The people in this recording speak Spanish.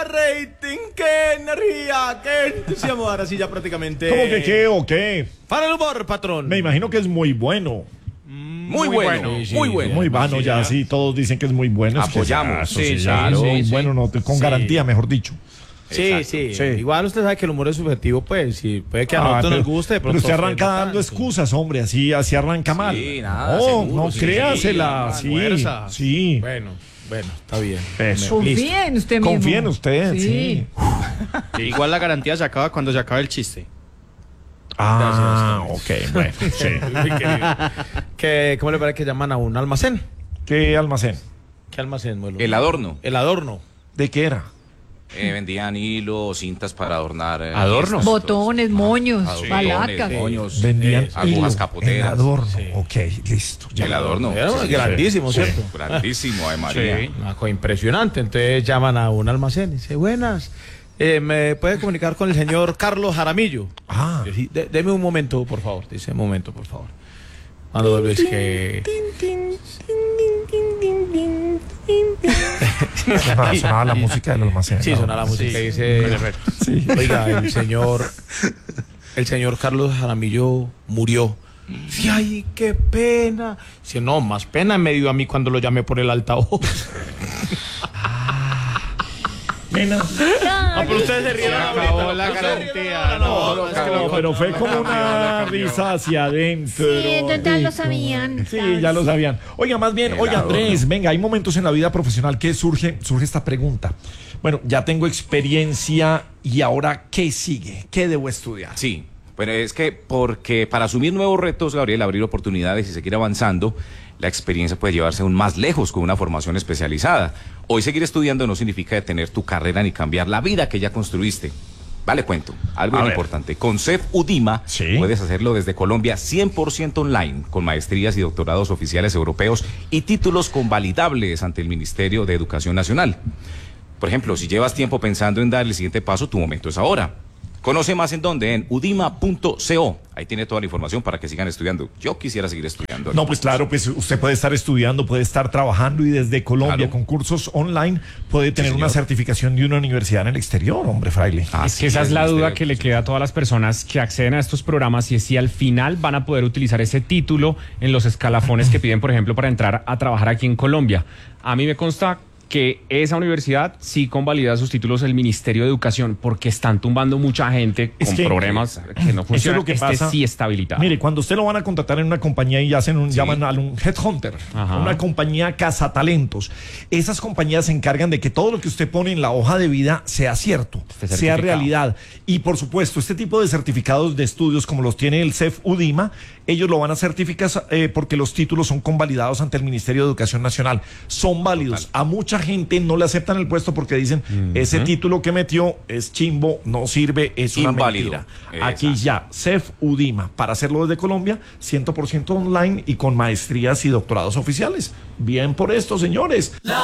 rating, qué energía, qué entusiasmo. Ahora sí ya prácticamente. ¿Cómo que qué o qué? Para el humor, patrón. Me imagino que es muy bueno. Muy bueno, Sí, muy bueno. Muy bueno, ya sí, todos dicen que es muy bueno. Es que Apoyamos. sí, Sí, claro, sí, muy sí. bueno, no, con garantía, mejor dicho. Sí, Exacto. sí, Sí. Igual usted sabe que el humor es subjetivo, pues. Sí, puede que a nosotros pero, nos guste. De pero pronto usted a usted arranca no dando tanto. excusas, hombre, así arranca mal. nada, No, seguro, no sí, créasela, sí, sí, fuerza. sí. Bueno, está bien. Eso. Confía en usted mismo. Confía en usted, sí. Igual la garantía se acaba cuando se acabe el chiste. Ah, ok, bueno, sí. Muy querido. ¿Cómo le parece que llaman a un almacén? ¿Qué almacén? ¿Qué almacén, Muelo? El adorno. El adorno. ¿De qué era? Vendían hilo, cintas para adornar. ¿Adornos? fiestas, Botones, moños, Botones, palacas. moños, Vendían agujas hilo, capoteras. el adorno. Ok, listo. ya. El adorno. Era Sí, grandísimo, sí. ¿cierto? Grandísimo, de María. Sí. Una cosa impresionante. Entonces llaman a un almacén y dice, buenas, ¿me puede comunicar con el señor Carlos Jaramillo? Ah. Yo, sí, deme un momento, por favor. Dice, un momento, por favor. Cuando vuelves que... Sonaba la música del almacén. Sí, ¿no? suena la música y dice, Sí. oiga, el señor Carlos Jaramillo murió. Sí, ay, qué pena. Dice, no, más pena me dio a mí cuando lo llamé por el altavoz. Pena. No, pero ustedes se rieron acabó la garantía. No, pero fue como una risa hacia adentro. Sí, total lo sabían. Sí, ya lo sabían. Oiga, más bien, oye Andrés, venga, hay momentos en la vida profesional que surge esta pregunta. Bueno, ya tengo experiencia y ahora, ¿qué sigue? ¿Qué debo estudiar? Sí, pero es que porque para asumir nuevos retos, Gabriel, abrir oportunidades y seguir avanzando, la experiencia puede llevarse aún más lejos con una formación especializada. Hoy seguir estudiando no significa detener tu carrera ni cambiar la vida que ya construiste. Vale, cuento, algo muy importante. Con CEF UDIMA Sí. puedes hacerlo desde Colombia 100% online, con maestrías y doctorados oficiales europeos y títulos convalidables ante el Ministerio de Educación Nacional. Por ejemplo, si llevas tiempo pensando en dar el siguiente paso, tu momento es ahora. Conoce más en dónde, en udima.co. Ahí tiene toda la información para que sigan estudiando. Yo quisiera seguir estudiando. No, pues claro, pues usted puede estar estudiando, puede estar trabajando y desde Colombia Claro. con cursos online puede tener señor. una certificación de una universidad en el exterior, hombre, fraile. Es que esa es la duda que le queda a todas las personas que acceden a estos programas y es si al final van a poder utilizar ese título en los escalafones que piden, por ejemplo, para entrar a trabajar aquí en Colombia. A mí me consta que esa universidad sí convalida sus títulos el Ministerio de Educación porque están tumbando mucha gente Es con que- problemas que no Eso funcionan. es lo que pasa. sí está habilitado. Mire, cuando usted lo van a contratar en una compañía y llaman a un headhunter, Ajá. una compañía cazatalentos, esas compañías se encargan de que todo lo que usted pone en la hoja de vida sea cierto, Esté sea certificado. realidad. Y por supuesto, este tipo de certificados de estudios como los tiene el CEF UDIMA, ellos lo van a certificar porque los títulos son convalidados ante el Ministerio de Educación Nacional. Son válidos. A mucha gente no le aceptan el puesto porque dicen, ese título que metió es chimbo, no sirve, es una Inválido. mentira. Aquí Exacto. ya, CEF UDIMA, para hacerlo desde Colombia, 100% online y con maestrías y doctorados oficiales. Bien por esto, señores.